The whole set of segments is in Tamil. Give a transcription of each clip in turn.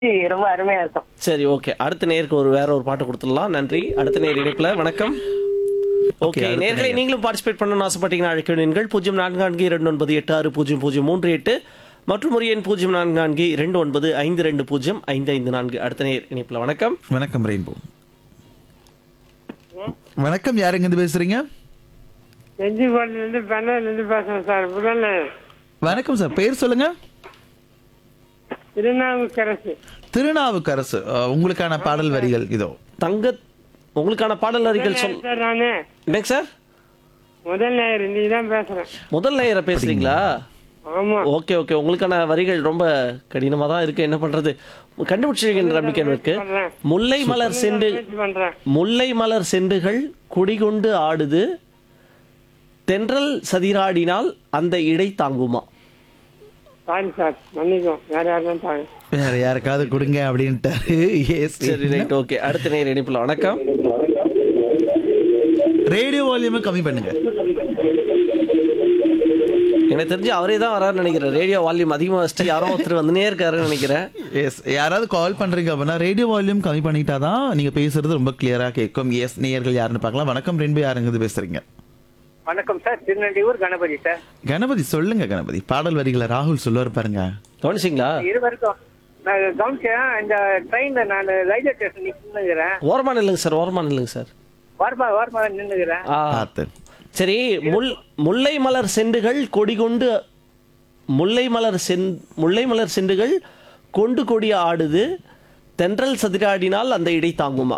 ரொம்ப அருமையா இருக்கும். சரி, ஓகே. அடுத்த நேருக்கு வேற ஒரு பாட்டு கொடுத்துடலாம். நன்றி. அடுத்த நேர் இணைப்புல வணக்கம். ஓகே, அடுத்த நேர்களை நேயர். நீங்களும் பார்ட்டிசிபேட் பண்ணணும்னு ஆசைப்பட்டீங்கன்னா அழைக்க வேண்டிய 044298600038 மற்றும் ஒரு எண் 044299520554. அடுத்த நேர் இணைப்புல வணக்கம். வணக்கம் ரெயின்போ. வணக்கம், யாருங்க இருந்து பேசுறீங்க? செஞ்சிபாட்டிலிருந்து பெண்ணாயிலிருந்து பேசுறேன் சார். முதல்ல வணக்கம் சார், பேர் சொல்லுங்க. திருநாவுக்கரசு. திருநாவுக்கரசு, உங்களுக்கான பாடல் வரிகள் இதோ. உங்களுக்கான பாடல் அறிகள் சார் நானு என்னங்க சார்? முதல் நேயர் நீ தான் பேசுறேன். முதல் நேர பேசுறீங்களா? ஆமா. ஓகே ஓகே, உங்களுக்கான வரிகள் ரொம்ப கடினமா தான் இருக்கு. என்ன பண்றது, கண்டுபிடிச்சிருக்கின்ற நம்பிக்கை இருக்கு. முல்லை மலர் செண்டு முயற்சி பண்றேன். முல்லை மலர் செண்டுகள் குடிகொண்டு ஆடுது, தென்றல் சதிராடினால் அந்த இடை தாங்குமா? சாரி சார், மன்னிக்கும். வேற யாரும் சாரி. வேற யாருக்காவது கொடுங்க அப்படின்ட்டாரு. Yes. சரி, ரைட், ஓகே. அடுத்த நேர் இணைப்புல வணக்கம். ரேடியோ வால்யூமை கம்மி பண்ணுங்க. எனக்கு தெரிஞ்சு அவரே தான் வராருன்னு நினைக்கிறேன். ரேடியோ வால்யூம் அதிகமா வச்சுட்டு யாரோ ஒருத்தர் வந்துனே இருக்காருன்னு நினைக்கிறேன். எஸ், யாராவது கால் பண்றீங்க அப்படின்னா ரேடியோ வால்யூம் கம்மி பண்ணிட்டாதான் நீங்க பேசுறது ரொம்ப கிளியரா கேட்கும். எஸ், நேயர்கள் யாருன்னு பார்க்கலாம். வணக்கம் ரெயின்போ, யாருங்க இருந்து பேசுறீங்க? வணக்கம் சார், திருநெல்வேலூர் கணபதி சார். கணபதி, சொல்லுங்க கணபதி. பாடல் வரிகளை ராகுல் சொல்லுவார் பாருங்க. கவனிச்சிங்களா? இருவருக்கும் நான் கவனிச்சேன். இந்த ட்ரெயின்ல நான் ரயில்வே ஸ்டேஷன் நின்னுக்கிறேன். ஓரமா நில்லுங்க சார், ஓரமா நில்லுங்க சார். வார்மா நின்னுக்கிறேன். பார்த்து. சரி, முல்லை மலர் செண்டுகள் கொடிகொண்டு முல்லை மலர் செண்டுகள் கொண்டு கொடி ஆடுது, தென்றல் சதிராடினால் அந்த இடை தாங்குமா?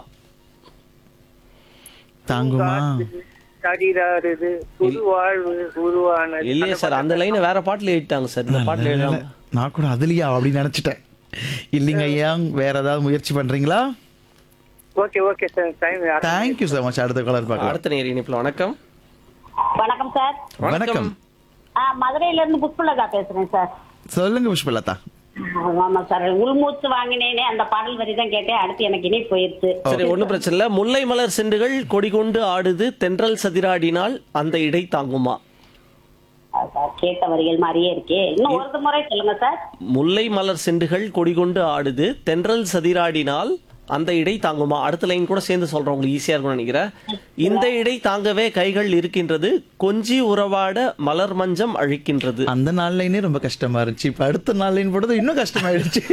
தாங்குமா? சதிராடுது புது வாழ்வு உருவானது. இல்லையே சார், அந்த லைனை வேற பாட்டுல எழுதிட்டாங்க சார். இந்த பாட்டுல எழுதாம. நான் கூட அதுலயா அப்படின்னு நினைச்சிட்டேன். இல்லைங்க ஐயா, வேற ஏதாவது முயற்சி பண்றீங்களா? Okay sir, time. Thank you so much. அடுத்த காலர் பார்க்கலாம். அடுத்த நேர் இணைப்புல வணக்கம். வணக்கம் சார். வணக்கம். மதுரையில இருந்து புஷ்பலதா பேசுறேன் சார். சொல்லுங்க புஷ்பலதா. ஆமா சார், உள்மூச்சு வாங்கினேனே அந்த பாடல் வரி தான் கேட்டேன். அடுத்து எனக்கு இணை போயிருச்சு. சரி, ஒண்ணும் பிரச்சனை இல்ல. முல்லை மலர் செண்டுகள் கொடிகொண்டு ஆடுது, தென்றல் சதிராடினால் அந்த இடை தாங்குமா? சார், கேட்ட வரிகள் மாதிரியே இருக்கே. இன்னும் ஒரு முறை சொல்லுங்க சார். முல்லை மலர் செண்டுகள் கொடிகொண்டு ஆடுது, தென்றல் சதிராடினால் அந்த இடை தாங்குமா? அடுத்த லைன் கூட சேர்ந்து சொல்றேன், உங்களுக்கு ஈஸியா இருக்கும்னு நினைக்கிறேன். இந்த இடை தாங்கவே கைகள் இருக்கின்றது, கொஞ்சி உறவாட மலர் மஞ்சம் அழிக்கின்றது. அந்த நாள் லைனே ரொம்ப கஷ்டமா இருந்துச்சு. இப்ப அடுத்த நாள் லைன் போடுறது இன்னும் கஷ்டமாயிடுச்சு.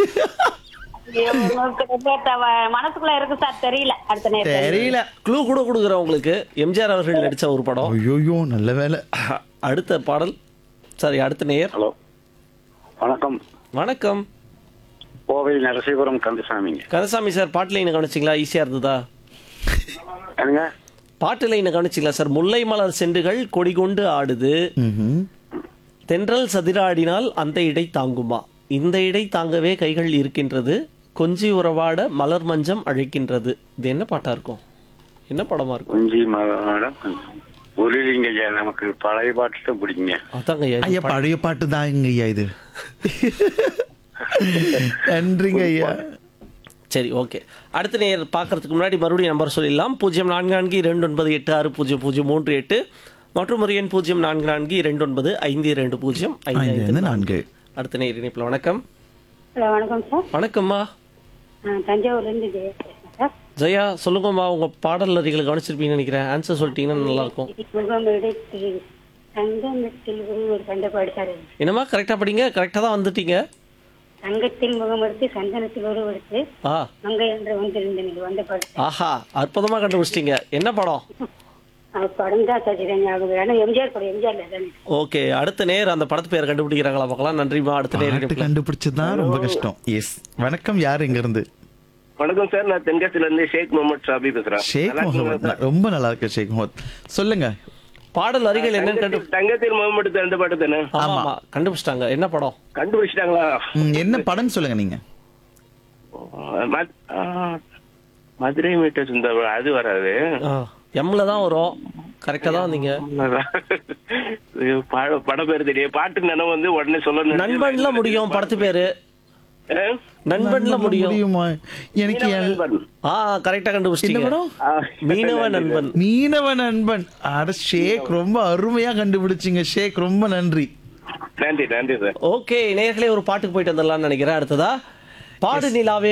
மனசுக்குள்ள இருக்கு சார், தெரியல. அடுத்த நேரம் தெரியல. க்ளூ கூட கொடுக்குறேன் உங்களுக்கு. எம்ஜிஆர் அவர்கள் நடிச்ச ஒரு படம். ஐயோ, நல்ல வேலை. அடுத்த பாடல். சரி, அடுத்த நேயர். ஹலோ, வணக்கம். வணக்கம். கோவை நரசிபுரம் கந்தசாமிங்க. கந்தசாமி சார், பாட்டு லைனை கவனிச்சிங்களா? ஈஸியா இருந்ததா? என்னங்க? பாட்டு லைனை கவனிச்சிங்களா சார்? முல்லை மலர் செண்டுகள் கொடிகொண்டு ஆடுது, ம்ஹும். தென்றல் சதிராடினால் அந்த இடை தாங்குமா? இந்த இடை தாங்கவே கைகள் இருக்கின்றது, கொஞ்சி உறவாட மலர் மஞ்சம் அழைக்கின்றது. இது என்ன பாட்டா இருக்கும்? என்ன படமா இருக்கும்? குஞ்சி மேடம் ஒலிலிங்க ஐயா, நமக்கு பழைய பாட்டு தான் பிடிக்குங்க. அதாங்க ஐயா, ஐயா, பழைய பாட்டு தான் ஐயா இது. நன்றிங்க ஐயா. சரி, ஓகே. அடுத்த நேர் பார்க்கறதுக்கு முன்னாடி மறுபடியும் நம்பர் சொல்லிடலாம். 044299800038 மற்றும் ஒரு எண் 0442995205. அடுத்த நேர் இணைப்புல வணக்கம். ஹலோ, வணக்கம் சார். வணக்கம்மா. தஞ்சாவூர்ல இருந்து ஜெயா பேசுறேன் சார். ஜெயா, சொல்லுங்கம்மா. உங்க பாடல் வரிகளை கவனிச்சிருப்பீங்கன்னு நினைக்கிறேன். ஆன்சர் சொல்லிட்டீங்கன்னா நல்லா இருக்கும். முகமெடுத்து தங்கத்தில் ஒரு கண்ட பாடிச்சாரு. என்னம்மா, கரெக்டா படிங்க. கரெக்டா தான் வந்துட்டீங்க. தங்கத்தில் முகமெடுத்து சந்தனத்தில் உருவெடுத்து ஆ, மங்கை என்று வந்திருந்த வந்த பாடு. ஆஹா, அற்புதமா கண்டுபிடிச்சிட்டீங்க. என்ன படம்? படம் தான் சார் ஞாபகம். ஆனா எம்ஜிஆர் படம், எம்ஜிஆர்ல தானே. ஓகே, அடுத்த நேர் அந்த படத்து பேர் கண்டுபிடிக்கிறாங்களா பார்க்கலாம். நன்றிமா. அடுத்த நேர் பாட்டு இணைப்புல. கண்டுபிடிச்சதுதான் ரொம்ப கஷ்டம். எஸ், வணக்கம். யாரு இங்க இருந்து? வணக்கம் சார், நான் தென்காசில இருந்து ஷேக் முகமது ஷாபி பேசுறேன். ஷேக் முகமது. ரொம்ப நல்லா இருக்கு ஷேக் முகமது. சொல்லுங்க. பாடல் வரிகள் என்னன்னு தங்கத்தில் முகமது அந்த பாட்டு தானே? ஆமா, கண்டுபிடிச்சிட்டாங்க. என்ன படம்? கண்டுபிடிச்சிட்டாங்களா? என்ன படம் சொல்லுங்க நீங்க. மதுரை மீட்டர்ஸ் இந்த அது வராது. எம்ல தான் வரும். கரெக்டா தான் வந்தீங்க. படம் பேரு தெரியும், பாட்டு நினைவு வந்து உடனே சொல்லணும். நண்பன்ல முடியும் படத்து பேரு. நண்பன்ல முடியுமா? எனக்கு கரெக்டா கண்டுபிடிச்சிட்டீங்க. மீனவ நண்பன். மீனவ நண்பன். அட ஷேக், ரொம்ப அருமையா கண்டுபிடிச்சீங்க ஷேக். ரொம்ப நன்றி. நன்றி சார். ஓகே, நேர்களே ஒரு பாட்டுக்கு போயிட்டு வந்துடலாம்னு நினைக்கிறேன். அடுத்ததா பாடு நிலாவே